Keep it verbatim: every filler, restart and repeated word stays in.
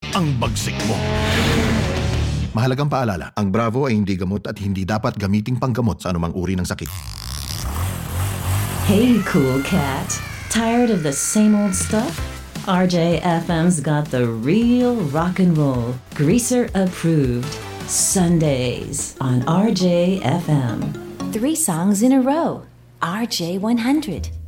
ang bagsik mo. Mahalagang paalala, ang Bravo ay hindi gamot at hindi dapat gamiting panggamot sa anumang uri ng sakit. Hey, cool cat. Tired of the same old stuff? R J F M's got the real rock and roll, greaser approved. Sundays on R J F M. Three songs in a row. R J one hundred.